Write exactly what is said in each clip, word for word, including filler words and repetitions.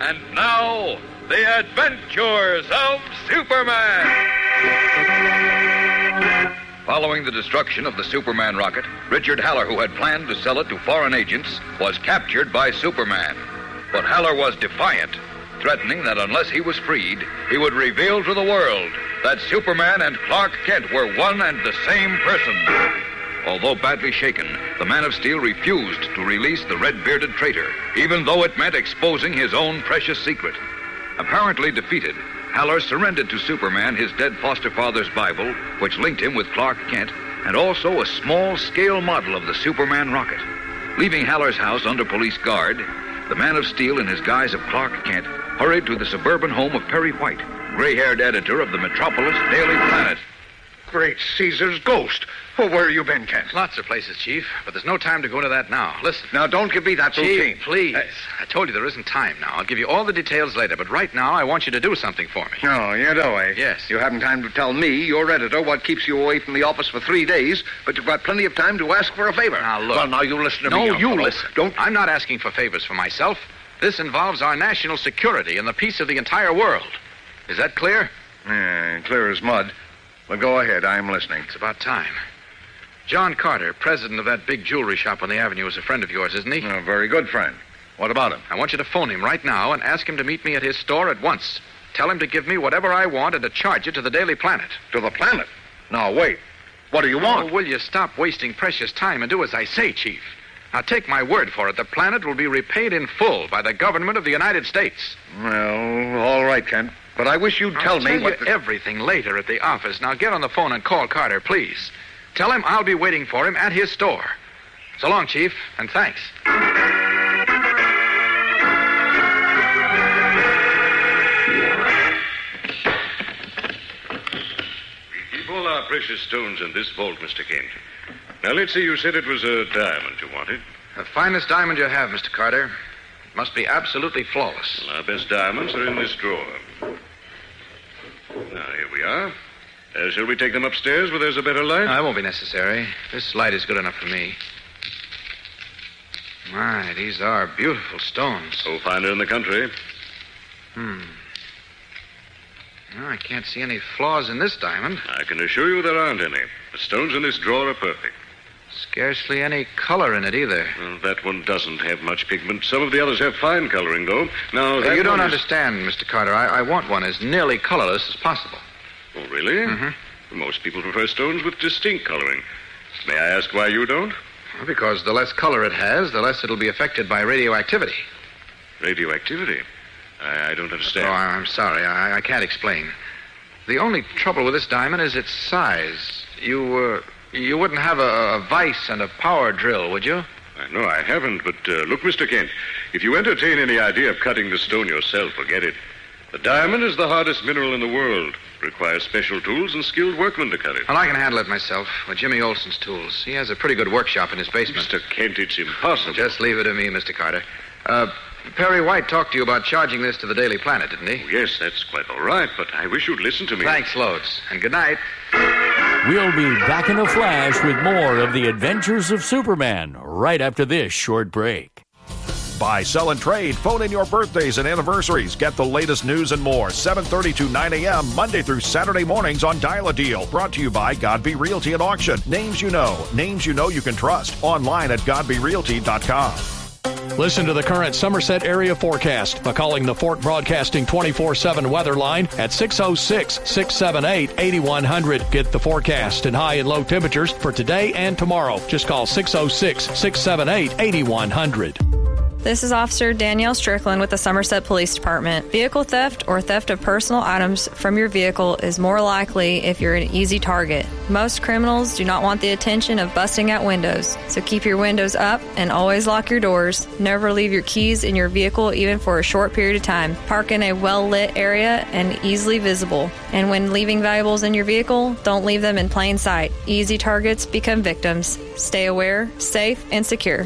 And now, the adventures of Superman. Following the destruction of the Superman rocket, Richard Haller, who had planned to sell it to foreign agents, was captured by Superman. But Haller was defiant, threatening that unless he was freed, he would reveal to the world that Superman and Clark Kent were one and the same person. Although badly shaken, the Man of Steel refused to release the red-bearded traitor, even though it meant exposing his own precious secret. Apparently defeated, Haller surrendered to Superman his dead foster father's Bible, which linked him with Clark Kent, and also a small-scale model of the Superman rocket. Leaving Haller's house under police guard, the Man of Steel, in his guise of Clark Kent, hurried to the suburban home of Perry White, gray-haired editor of the Metropolis Daily Planet. Great Caesar's ghost. Well, where have you been, Kent? Lots of places, Chief, but there's no time to go into that now. Listen. Now, don't give me that Chief, routine. please. Uh, I told you there isn't time now. I'll give you all the details later, but right now I want you to do something for me. No, you do, eh? Yes. You haven't time to tell me, your editor, what keeps you away from the office for three days, but you've got plenty of time to ask for a favor. Now, look. Well, now, you listen to no, me. No, you fellow. listen. Don't... I'm not asking for favors for myself. This involves our national security and the peace of the entire world. Is that clear? Yeah, clear as mud. Well, go ahead. I'm listening. It's about time. John Carter, president of that big jewelry shop on the avenue, is a friend of yours, isn't he? A very good friend. What about him? I want you to phone him right now and ask him to meet me at his store at once. Tell him to give me whatever I want and to charge it to the Daily Planet. To the Planet? Now, wait. What do you want? Oh, will you stop wasting precious time and do as I say, Chief? Now, take my word for it. The Planet will be repaid in full by the government of the United States. Well, all right, Kent. But I wish you'd tell I'll me tell what... you the... everything later at the office. Now, get on the phone and call Carter, please. Tell him I'll be waiting for him at his store. So long, Chief, and thanks. We keep all our precious stones in this vault, Mister Kent. Now, let's see, you said it was a diamond you wanted. The finest diamond you have, Mister Carter. It must be absolutely flawless. Well, our best diamonds are in this drawer. Now, here we are. Uh, shall we take them upstairs where there's a better light? No, that won't be necessary. This light is good enough for me. My, these are beautiful stones. Oh, finer in the country. Hmm. No, I can't see any flaws in this diamond. I can assure you there aren't any. The stones in this drawer are perfect. Scarcely any color in it either. Well, that one doesn't have much pigment. Some of the others have fine coloring, though. Now, that You don't one is... understand, Mister Carter. I, I want one as nearly colorless as possible. Oh, really? Mm-hmm. Most people prefer stones with distinct coloring. May I ask why you don't? Well, because the less color it has, the less it'll be affected by radioactivity. Radioactivity? I, I don't understand. Oh, I'm sorry. I, I can't explain. The only trouble with this diamond is its size. You, uh, you wouldn't have a, a vise and a power drill, would you? I know I haven't, but uh, look, Mister Kent, if you entertain any idea of cutting the stone yourself, forget it. The diamond is the hardest mineral in the world. It requires special tools and skilled workmen to cut it. Well, I can handle it myself with Jimmy Olsen's tools. He has a pretty good workshop in his basement. Mister Kent, it's impossible. Just leave it to me, Mister Carter. Uh, Perry White talked to you about charging this to the Daily Planet, didn't he? Oh, yes, that's quite all right, but I wish you'd listen to me. Thanks loads, and good night. We'll be back in a flash with more of the Adventures of Superman right after this short break. Buy, sell, and trade. Phone in your birthdays and anniversaries. Get the latest news and more. seven thirty to nine a.m. Monday through Saturday mornings on Dial-A-Deal. Brought to you by Godby Realty and Auction. Names you know. Names you know you can trust. Online at godby realty dot com. Listen to the current Somerset area forecast by calling the Fort Broadcasting twenty-four seven weather line at six oh six, six seven eight, eight one zero zero. Get the forecast and high and low temperatures for today and tomorrow. Just call six oh six, six seven eight, eight one zero zero. This is Officer Danielle Strickland with the Somerset Police Department. Vehicle theft or theft of personal items from your vehicle is more likely if you're an easy target. Most criminals do not want the attention of busting out windows, so keep your windows up and always lock your doors. Never leave your keys in your vehicle even for a short period of time. Park in a well-lit area and easily visible. And when leaving valuables in your vehicle, don't leave them in plain sight. Easy targets become victims. Stay aware, safe, and secure.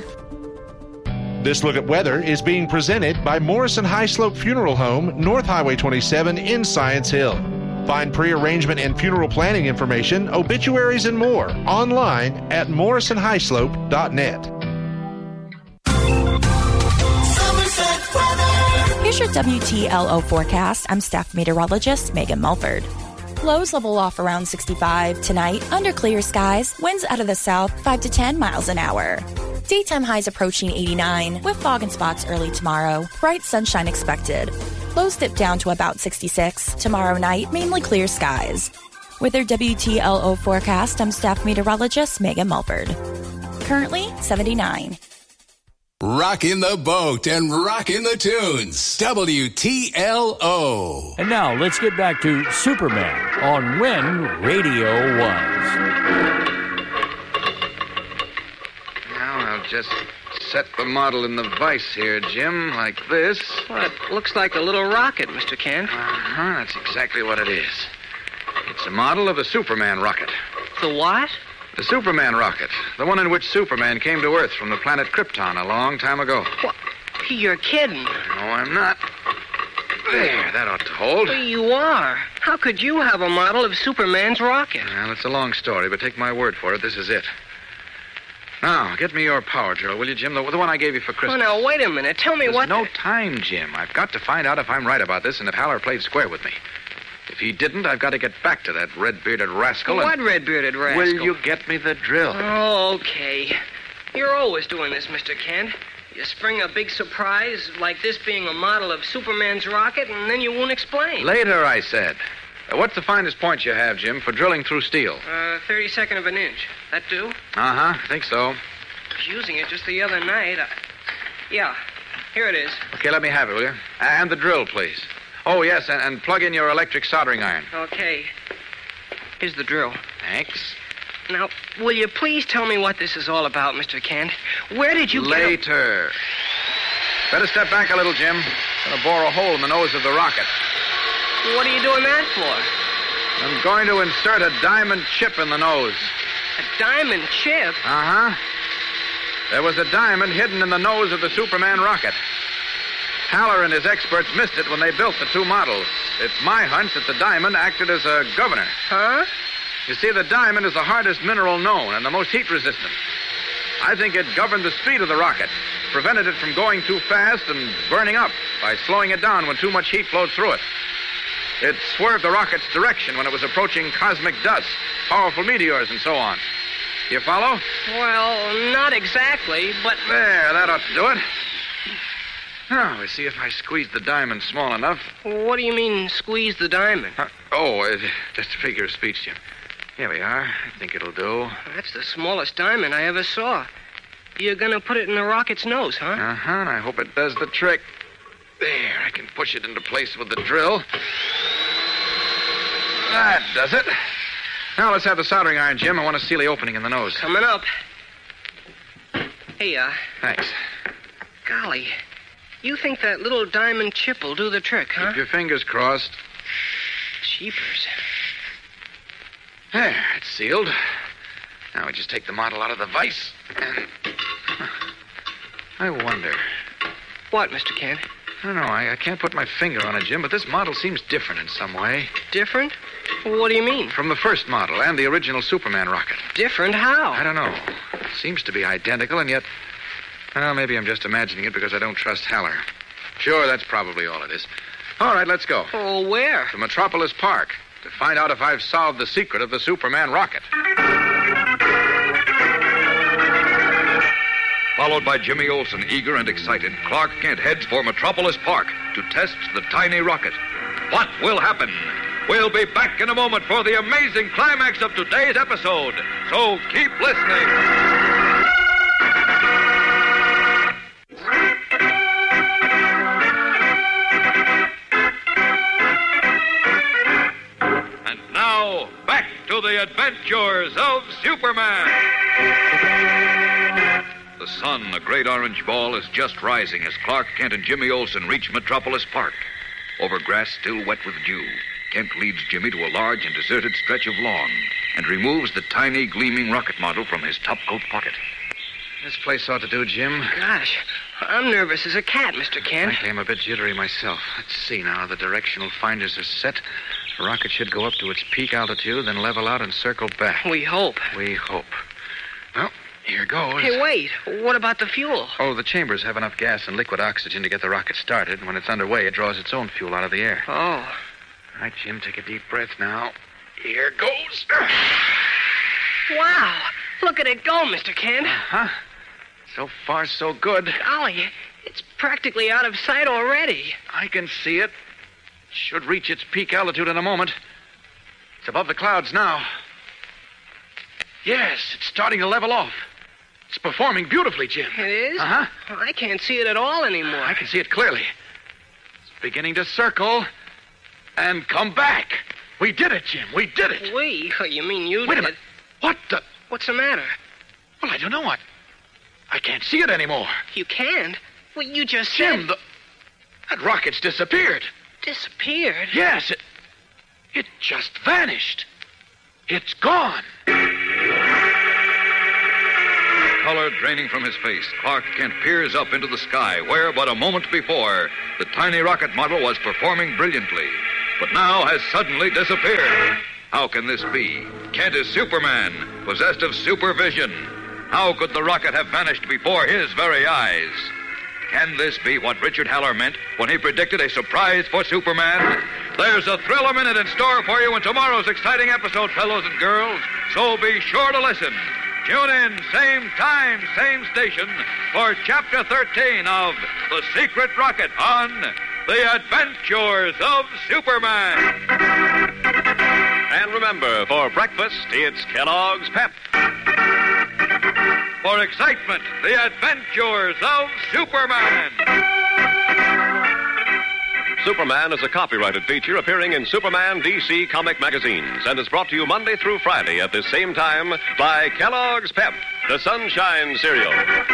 This Look at Weather is being presented by Morrison High Slope Funeral Home, North Highway twenty-seven in Science Hill. Find pre-arrangement and funeral planning information, obituaries, and more online at morrison high slope dot net. Here's your W T L O forecast. I'm staff meteorologist Megan Mulford. Lows level off around sixty-five. Tonight, under clear skies, winds out of the south five to ten miles an hour. Daytime highs approaching eighty-nine, with fog and spots early tomorrow. Bright sunshine expected. Lows dip down to about sixty-six. Tomorrow night, mainly clear skies. With your W T L O forecast, I'm staff meteorologist Megan Mulford. Currently, seventy-nine. Rockin' the boat and rockin' the tunes. W T L O. And now let's get back to Superman on When Radio Was. Now I'll just set the model in the vise here, Jim, like this. Well, it looks like a little rocket, Mister Kent. Uh-huh, that's exactly what it is. It's a model of a Superman rocket. The what? The Superman rocket. The one in which Superman came to Earth from the planet Krypton a long time ago. What? You're kidding. No, I'm not. There, that ought to hold. Well, you are. How could you have a model of Superman's rocket? Well, it's a long story, but take my word for it, this is it. Now, get me your power drill, will you, Jim? The, the one I gave you for Christmas. Oh, now, wait a minute. Tell me There's what... no time, Jim. I've got to find out if I'm right about this and if Haller played square with me. If he didn't, I've got to get back to that red-bearded rascal. What and... red-bearded rascal? Will you get me the drill? Oh, okay. You're always doing this, Mister Kent. You spring a big surprise, like this being a model of Superman's rocket, and then you won't explain. Later, I said. Uh, what's the finest point you have, Jim, for drilling through steel? Uh, thirty-second of an inch. That do? Uh-huh, I think so. I was using it just the other night. I... Yeah, here it is. Okay, let me have it, will you? And the drill, please. Oh, yes, and, and plug in your electric soldering iron. Okay. Here's the drill. Thanks. Now, will you please tell me what this is all about, Mister Kent? Where did you Later. get... Better step back a little, Jim. I'm going to bore a hole in the nose of the rocket. What are you doing that for? I'm going to insert a diamond chip in the nose. A diamond chip? Uh-huh. There was a diamond hidden in the nose of the Superman rocket. Haller and his experts missed it when they built the two models. It's my hunch that the diamond acted as a governor. Huh? You see, the diamond is the hardest mineral known and the most heat-resistant. I think it governed the speed of the rocket, prevented it from going too fast and burning up by slowing it down when too much heat flowed through it. It swerved the rocket's direction when it was approaching cosmic dust, powerful meteors, and so on. You follow? Well, not exactly, but... There, that ought to do it. Now, we see if I squeeze the diamond small enough. What do you mean, squeeze the diamond? Uh, oh, uh, just a figure of speech, Jim. Here we are. I think it'll do. That's the smallest diamond I ever saw. You're gonna put it in the rocket's nose, huh? Uh-huh, and I hope it does the trick. There, I can push it into place with the drill. That does it. Now, let's have the soldering iron, Jim. I want to seal the opening in the nose. Coming up. Hey, uh... Thanks. Golly... You think that little diamond chip will do the trick, huh? Keep your fingers crossed. Jeepers. There, it's sealed. Now we just take the model out of the vise and... I wonder... What, Mister Kent? I don't know. I, I can't put my finger on it, Jim, but this model seems different in some way. Different? What do you mean? From the first model and the original Superman rocket. Different how? I don't know. It seems to be identical, and yet... Well, maybe I'm just imagining it because I don't trust Haller. Sure, that's probably all it is. All right, let's go. Oh, where? To Metropolis Park to find out if I've solved the secret of the Superman rocket. Followed by Jimmy Olsen, eager and excited, Clark Kent heads for Metropolis Park to test the tiny rocket. What will happen? We'll be back in a moment for the amazing climax of today's episode. So keep listening. Now, back to the adventures of Superman. The sun, a great orange ball, is just rising as Clark Kent and Jimmy Olsen reach Metropolis Park. Over grass still wet with dew, Kent leads Jimmy to a large and deserted stretch of lawn and removes the tiny, gleaming rocket model from his topcoat pocket. This place ought to do, Jim. Gosh, I'm nervous as a cat, Mister Kent. Frankly, I'm a bit jittery myself. Let's see now. The directional finders are set. The rocket should go up to its peak altitude, then level out and circle back. We hope. We hope. Well, Here goes. Hey, wait. What about the fuel? Oh, the chambers have enough gas and liquid oxygen to get the rocket started. When it's underway, it draws its own fuel out of the air. Oh. All right, Jim, take a deep breath now. Here goes. Wow. Look at it go, Mister Kent. Uh-huh. So far, so good. Golly, it's practically out of sight already. I can see it. It should reach its peak altitude in a moment. It's above the clouds now. Yes, it's starting to level off. It's performing beautifully, Jim. It is? Uh-huh. Well, I can't see it at all anymore. I can see it clearly. It's beginning to circle and come back. We did it, Jim. We did it. We? Oh, you mean you Wait did a minute. it? What the? What's the matter? Well, I don't know what. I can't see it anymore. You can't? Well, you just Jim, said... the... that rocket's disappeared. Disappeared? Yes, it... it just vanished. It's gone. Color draining from his face, Clark Kent peers up into the sky, where but a moment before, the tiny rocket model was performing brilliantly, but now has suddenly disappeared. How can this be? Kent is Superman, possessed of supervision. How could the rocket have vanished before his very eyes? Can this be what Richard Haller meant when he predicted a surprise for Superman? There's a thrill minute in store for you in tomorrow's exciting episode, fellows and girls, so be sure to listen. Tune in, same time, same station, for Chapter thirteen of The Secret Rocket on The Adventures of Superman. And remember, for breakfast, it's Kellogg's Pep. For excitement, The Adventures of Superman. Superman is a copyrighted feature appearing in Superman D C comic magazines and is brought to you Monday through Friday at this same time by Kellogg's Pep, the Sunshine Cereal.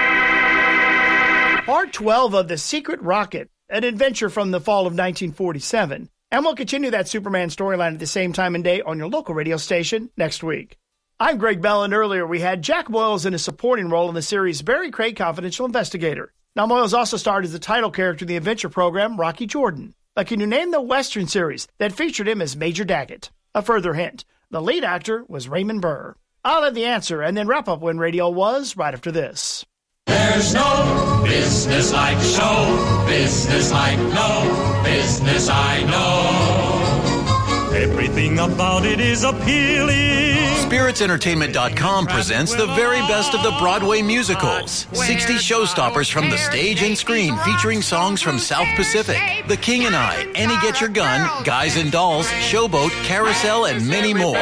Part twelve of The Secret Rocket, an adventure from the fall of nineteen forty-seven. And we'll continue that Superman storyline at the same time and day on your local radio station next week. I'm Greg Bell, and earlier we had Jack Moyles in a supporting role in the series Barry Craig Confidential Investigator. Now, Moyles also starred as the title character in the adventure program Rocky Jordan. But can you name the Western series that featured him as Major Daggett? A further hint, the lead actor was Raymond Burr. I'll have the answer and then wrap up when radio was right after this. There's no business like show business like no business I know. Everything about it is appealing. Spirits Entertainment dot com presents the very best of the Broadway musicals. sixty showstoppers from the stage and screen featuring songs from South Pacific, The King and I, Annie Get Your Gun, Guys and Dolls, Showboat, Carousel, and many more.